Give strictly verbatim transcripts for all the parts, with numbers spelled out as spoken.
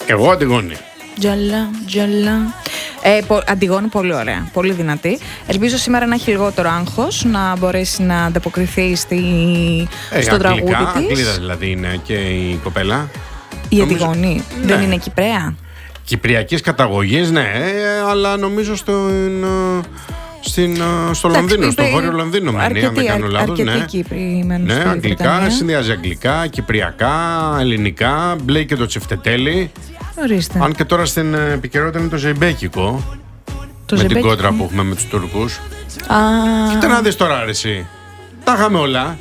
Εγώ Αντιγόνη. Τζαλά, τζαλά. Ε, πο, Αντιγόνη, πολύ ωραία, πολύ δυνατή. Ελπίζω σήμερα να έχει λιγότερο άγχος, να μπορέσει να ανταποκριθεί στη, ε, στο αγγλικά, τραγούδι της. Αγγλίδα δηλαδή είναι και η κοπέλα. Η νομίζω... Αντιγόνη, ναι. Δεν είναι Κυπραία. Κυπριακής καταγωγής, ναι, αλλά νομίζω στο, στην, στο Λονδίνο, στο βόρειο Λονδίνο μένει, αν δεν κάνω λάθος. Αρκετοί ναι. Κύπροι μένουν ναι, στη αγγλικά, Βρετανία. συνδυάζει αγγλικά, κυπριακά, ελληνικά, μπλέει και το τσιφτετέλι. Ορίστε. Αν και τώρα στην επικαιρότητα είναι το ζεϊμπέκικο. Το με ζεϊμπέκικο. την κόντρα που έχουμε με τους Τούρκους. Α, κοίτα να δεις τώρα, αρεσί. Τα είχαμε όλα.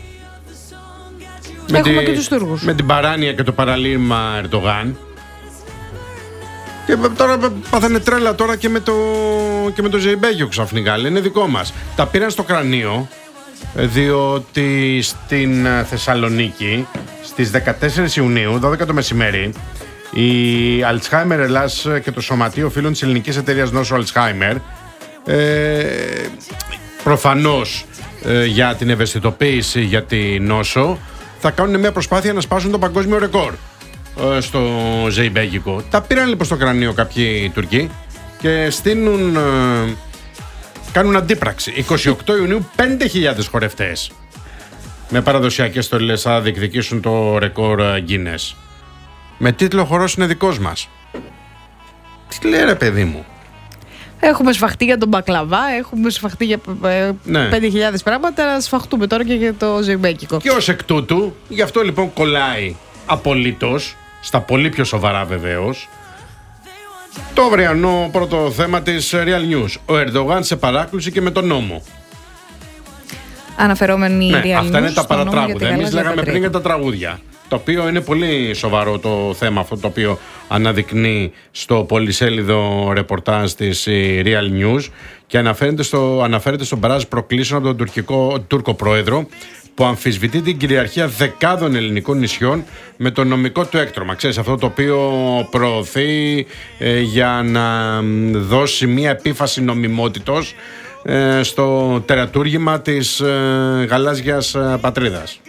έχουμε με και τους Τούρκους. Με την παράνοια και το παραλήρημα Ερντογάν. Και τώρα πάθανε τρέλα τώρα και με το, και με το ζεϊμπέκικο ξαφνικά. Λένε δικό μας. Τα πήραν στο κρανίο, διότι στην Θεσσαλονίκη στις δεκατέσσερις Ιουνίου, δώδεκα το μεσημέρι, η Alzheimer Ελλάς και το Σωματείο Φίλων της Ελληνικής Εταιρείας Νόσου Alzheimer ε, προφανώς ε, για την ευαισθητοποίηση για τη νόσο θα κάνουν μια προσπάθεια να σπάσουν το παγκόσμιο ρεκόρ ε, στο ζεϊμπέκικο. Τα πήραν λοιπόν στο κρανίο κάποιοι Τουρκοί και στείλουν, ε, κάνουν αντίπραξη. εικοστή ογδόη Ιουνίου πέντε χιλιάδες χορευτές με παραδοσιακές στολές θα διεκδικήσουν το ρεκόρ Guinness. Με τίτλο «Χορός είναι δικός μας». Τι λέει ρε παιδί μου. Έχουμε σφαχτεί για τον μπακλαβά, έχουμε σφαχτεί για ναι. πέντε χιλιάδες πράγματα, να σφαχτούμε τώρα και για το ζεϊμπέκικο. Και ως εκ τούτου, γι' αυτό λοιπόν κολλάει απολύτως, στα πολύ πιο σοβαρά βεβαίως, το αυριανό πρώτο θέμα της Real News. Ο Ερντογάν σε παράκλουση και με τον νόμο. Αναφερόμενοι ναι, Real αυτά News, είναι τα παρατράγουδα. Εμείς λέγαμε πατρίδα. πριν για τα τραγούδια. Το οποίο είναι πολύ σοβαρό το θέμα αυτό, το οποίο αναδεικνύει στο πολυσέλιδο ρεπορτάζ της Real News και αναφέρεται, στο, αναφέρεται στον μπαράζ προκλήσεων από τον τουρκικό, Τούρκο πρόεδρο που αμφισβητεί την κυριαρχία δεκάδων ελληνικών νησιών με το νομικό του έκτρωμα. Ξέρεις, αυτό το οποίο προωθεί ε, για να δώσει μια επίφαση νομιμότητος ε, στο τερατούργημα της ε, γαλάζιας ε, πατρίδας.